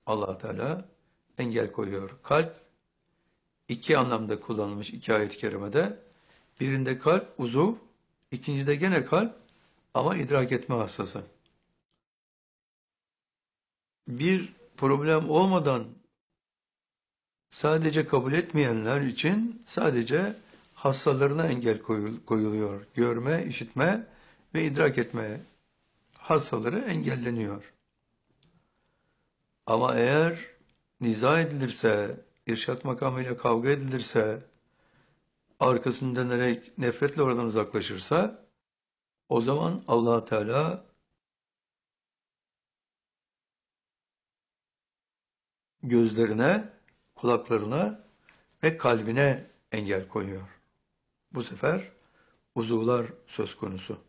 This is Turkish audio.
Allah Teala engel koyuyor. Kalp iki anlamda kullanılmış iki ayet-i kerimede. Birinde kalp, uzuv, ikincide gene kalp ama idrak etme hastası. Bir problem olmadan sadece kabul etmeyenler için sadece hastalarına engel koyuluyor. Görme, işitme ve idrak etme hastaları engelleniyor. Ama eğer niza edilirse, irşat makamıyla kavga edilirse, arkasını dönerek nefretle oradan uzaklaşırsa, o zaman Allah Teala gözlerine, kulaklarına ve kalbine engel koyuyor. Bu sefer uzuvlar söz konusu.